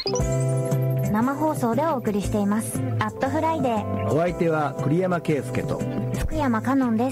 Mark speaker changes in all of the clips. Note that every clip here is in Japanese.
Speaker 1: 生放送でお送りしていますアットフライデー。
Speaker 2: お相手は栗山圭介と
Speaker 1: 福山香音です。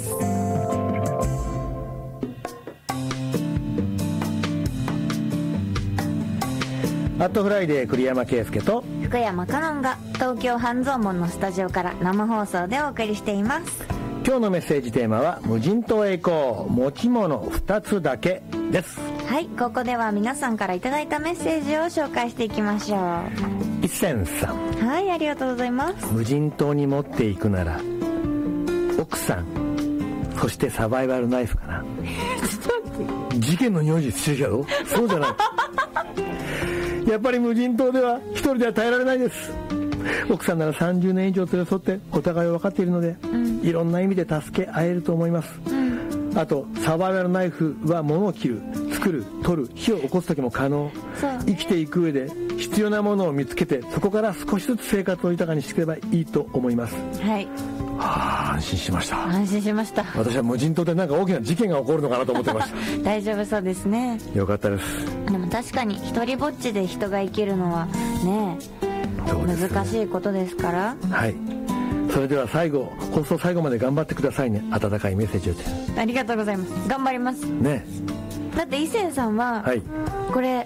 Speaker 2: アットフライデー栗山圭介と
Speaker 1: 福山香音が東京半蔵門のスタジオから生放送でお送りしています。
Speaker 2: 今日のメッセージテーマは無人島へ行こう、持ち物2つだけです。
Speaker 1: はい、ここでは皆さんからいただいたメッセージを紹介していきましょう。
Speaker 2: 一仙さん、
Speaker 1: はい、ありがとうございます。
Speaker 2: 無人島に持っていくなら奥さん、そしてサバイバルナイフかな。事件の匂いしてるやろ。そうじゃないやっぱり無人島では一人では耐えられないです。奥さんなら30年以上連れ添ってお互いを分かっているので、いろんな意味で助け合えると思います。あとサバイバルナイフは物を切る、作る、取る、火を起こす時も可能。生きていく上で必要なものを見つけて、そこから少しずつ生活を豊かにしていけばいいと思います。
Speaker 1: はい、
Speaker 2: 安心しました。
Speaker 1: 安心しました。
Speaker 2: 私は無人島でなんか大きな事件が起こるのかなと思ってました
Speaker 1: 大丈夫そうですね。
Speaker 2: よかったです。
Speaker 1: でも確かに一人ぼっちで人が生きるのはね、難しいことですから。
Speaker 2: はい、それでは放送最後まで頑張ってくださいね。温かいメッセージを。
Speaker 1: ありがとうございます。頑張ります
Speaker 2: ね。
Speaker 1: だって伊勢さんは、はい、これ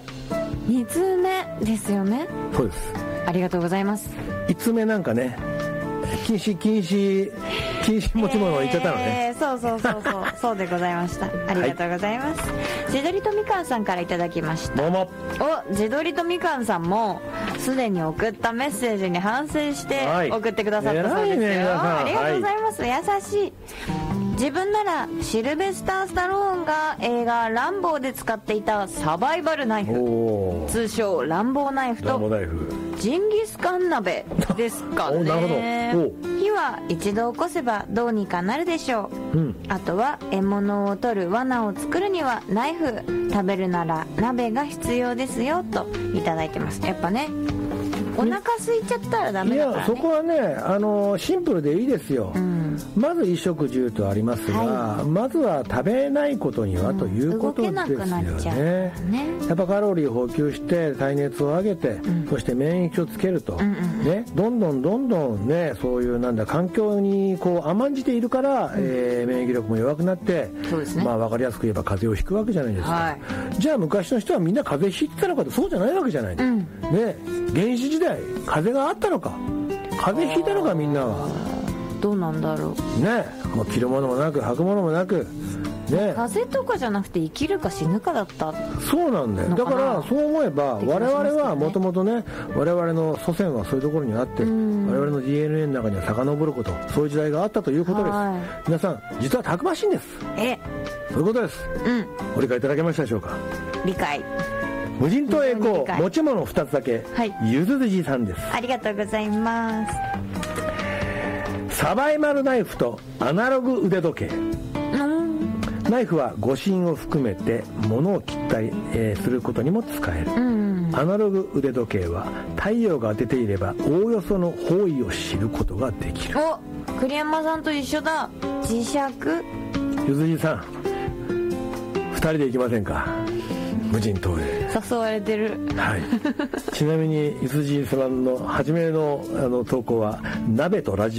Speaker 1: 2通目ですよね。
Speaker 2: そうです。
Speaker 1: ありがとうございます。
Speaker 2: 1通目なんかね、禁止持ち物を言っちゃったのね。
Speaker 1: そうでございました。ありがとうございます。自撮りとみかんさんからいただきました。
Speaker 2: どうも。
Speaker 1: 自撮りとみかんさんもすでに送ったメッセージに反省して送ってくださったそうですよ、ありがとうございます、優しい。自分ならシルベスター・スタローンが映画ランボーで使っていたサバイバルナイフ、通称ランボーナイフとジンギスカン鍋ですかね。
Speaker 2: なるほど。
Speaker 1: 火は一度起こせばどうにかなるでしょう、あとは獲物を取る罠を作るにはナイフ、食べるなら鍋が必要ですよといただいてます。やっぱね、お腹空いちゃったらダメだからね。
Speaker 2: いや、そこはね、シンプルでいいですよ、まず衣食住とありますが、まずは食べないことにはということですよね。動けなくなっちゃうね。やっぱカロリー補給して耐熱を上げて、そして免疫をつけると、ね、どんどんね、そういう環境に甘んじているから、免疫力も弱くなって、分かりやすく言えば風邪をひくわけじゃないですか、じゃあ昔の人はみんな風邪ひいてたのかと、そうじゃないわけじゃない、ね、原始時代風邪があったのか、風邪ひいたのか、みんなは
Speaker 1: どうなんだろう
Speaker 2: ね。もう着るものもなく履くものもなくね、
Speaker 1: 風邪とかじゃなくて生きるか死ぬかだった。
Speaker 2: そうなんだよ。だからそう思えば我々はもともとね、我々の祖先はそういうところにあって、我々の DNA の中には遡ること、そういう時代があったということです。皆さん実はたくましいんです。そういうことです。ご理解いただけましたでしょうか。
Speaker 1: 理解。
Speaker 2: 無人島へ行こう、持ち物2つだけ、ゆずじさんです。
Speaker 1: ありがとうございます。
Speaker 2: サバイバルナイフとアナログ腕時計。ナイフは護身を含めて物を切ったり、することにも使える、アナログ腕時計は太陽が出ていればおおよその方位を知ることができる。
Speaker 1: 栗山さんと一緒だ。磁石。
Speaker 2: ゆずじさん、2人で行きませんか、無人島へ。
Speaker 1: 誘われてる。
Speaker 2: ちなみにゆずじさんの初めの投稿は鍋とラジオ